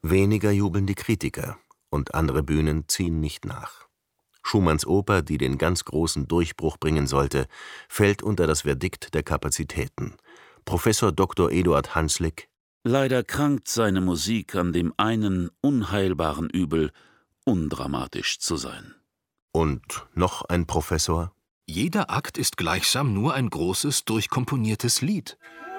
Weniger jubeln die Kritiker, und andere Bühnen ziehen nicht nach. Schumanns Oper, die den ganz großen Durchbruch bringen sollte, fällt unter das Verdikt der Kapazitäten. Professor Dr. Eduard Hanslick: Leider krankt seine Musik an dem einen unheilbaren Übel, undramatisch zu sein. Und noch ein Professor: Jeder Akt ist gleichsam nur ein großes, durchkomponiertes Lied.